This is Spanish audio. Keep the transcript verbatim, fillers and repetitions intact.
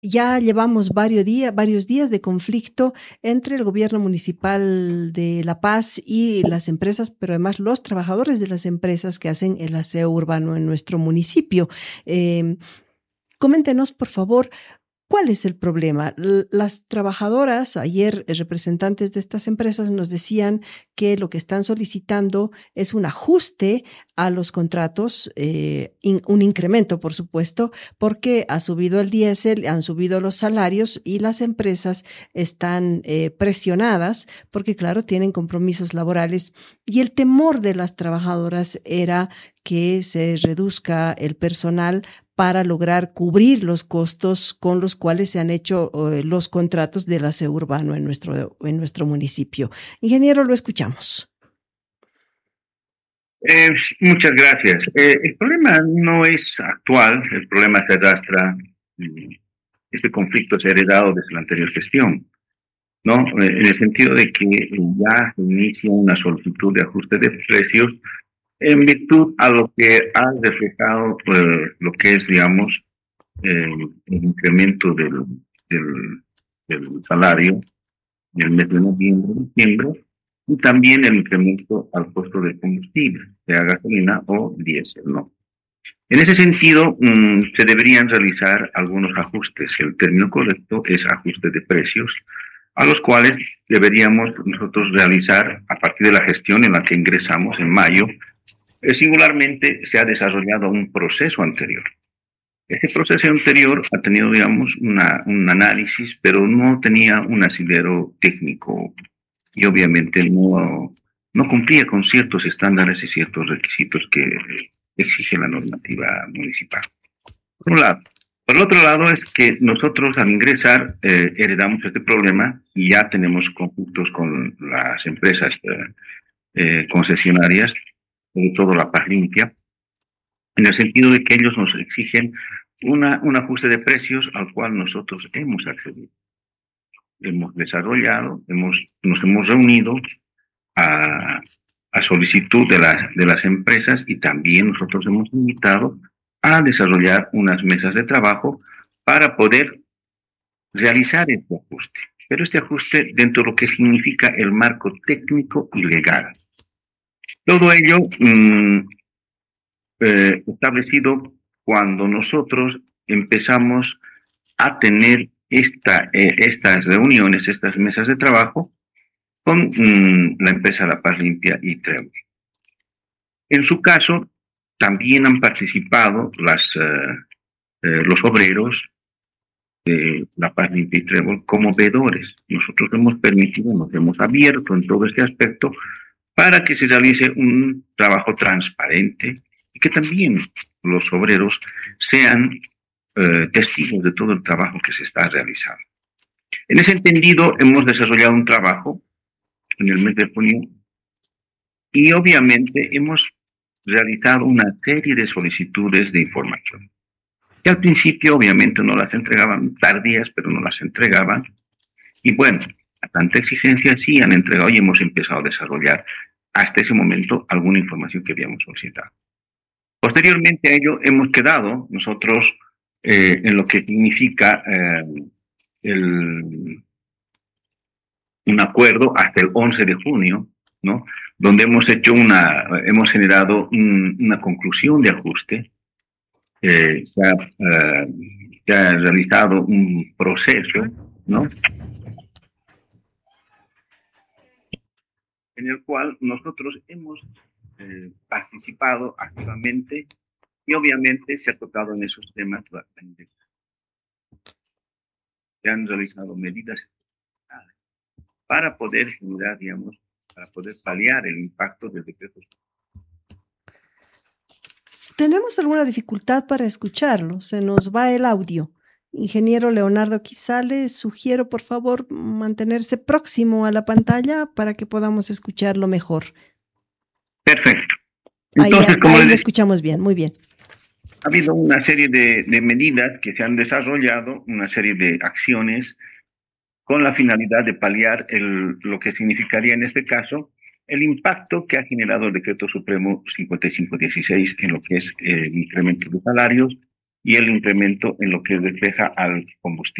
Ya llevamos varios días, varios días de conflicto entre el gobierno municipal de La Paz y las empresas, pero además los trabajadores de las empresas que hacen el aseo urbano en nuestro municipio. Eh, coméntenos, por favor, ¿cuál es el problema? L- Las trabajadoras, ayer eh, representantes de estas empresas nos decían que lo que están solicitando es un ajuste a los contratos, eh, in- un incremento, por supuesto, porque ha subido el diésel, han subido los salarios y las empresas están eh, presionadas porque, claro, tienen compromisos laborales y el temor de las trabajadoras era que se reduzca el personal para lograr cubrir los costos con los cuales se han hecho eh, los contratos del aseo urbano en nuestro, en nuestro municipio. Ingeniero, lo escuchamos. Eh, muchas gracias. Eh, el problema no es actual, el problema se arrastra, mm, este conflicto se ha heredado desde la anterior gestión, ¿no? Eh, en el sentido de que ya se inicia una solicitud de ajuste de precios en virtud a lo que ha reflejado eh, lo que es, digamos, eh, el incremento del, del, del salario en el mes de noviembre, diciembre, y también el incremento al costo del combustible, sea gasolina o diésel, ¿no? En ese sentido, mmm, se deberían realizar algunos ajustes. El término correcto es ajuste de precios, a los cuales deberíamos nosotros realizar a partir de la gestión en la que ingresamos en mayo. Eh, singularmente se ha desarrollado un proceso anterior. Ese proceso anterior ha tenido, digamos, una, un análisis, pero no tenía un asidero técnico y obviamente no, no cumplía con ciertos estándares y ciertos requisitos que exige la normativa municipal. Por un lado. Por el otro lado es que nosotros al ingresar eh, heredamos este problema y ya tenemos conflictos con las empresas eh, eh, concesionarias, sobre todo la Paz Limpia, en el sentido de que ellos nos exigen una, un ajuste de precios al cual nosotros hemos accedido. Hemos desarrollado, hemos, nos hemos reunido a, a solicitud de las, de las empresas y también nosotros hemos invitado a desarrollar unas mesas de trabajo para poder realizar este ajuste. Pero este ajuste dentro de lo que significa el marco técnico y legal. Todo ello mmm, eh, establecido cuando nosotros empezamos a tener esta, eh, estas reuniones, estas mesas de trabajo con mmm, la empresa La Paz Limpia y Trébol. En su caso, también han participado las, eh, eh, los obreros de La Paz Limpia y Trébol como veedores. Nosotros hemos permitido, nos hemos abierto en todo este aspecto para que se realice un trabajo transparente y que también los obreros sean eh, testigos de todo el trabajo que se está realizando. En ese entendido, hemos desarrollado un trabajo en el mes de junio y obviamente hemos realizado una serie de solicitudes de información. Que al principio obviamente no las entregaban, tardías, pero no las entregaban. Y bueno, a tanta exigencia sí han entregado y hemos empezado a desarrollar hasta ese momento alguna información que habíamos solicitado. Posteriormente a ello hemos quedado nosotros eh, en lo que significa eh, el, un acuerdo hasta el once de junio, ¿no? Donde hemos hecho una, hemos generado un, una conclusión de ajuste. Eh, se, ha, eh, se ha realizado un proceso, ¿no? En el cual nosotros hemos eh, participado activamente y obviamente se ha tocado en esos temas. Se han realizado medidas para poder generar, digamos, para poder paliar el impacto del decreto. Tenemos alguna dificultad para escucharlo, se nos va el audio. Ingeniero Leonardo Quizales, sugiero por favor mantenerse próximo a la pantalla para que podamos escucharlo mejor. Perfecto. Entonces, ahí, como ahí les... lo escuchamos bien, muy bien. Ha habido una serie de, de medidas que se han desarrollado, una serie de acciones con la finalidad de paliar el, lo que significaría en este caso el impacto que ha generado el Decreto Supremo cincuenta y cinco dieciséis en lo que es el incremento de salarios y el incremento en lo que refleja al combustible.